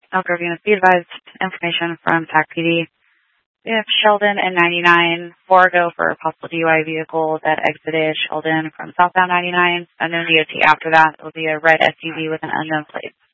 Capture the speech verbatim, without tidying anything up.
Elk Grove units, be advised, information from TAC P D. We have Sheldon and ninety-nine, four go for a possible D U I vehicle that exited Sheldon from southbound ninety-nine. Unknown D O T after that. It will be a red S U V with an unknown plate.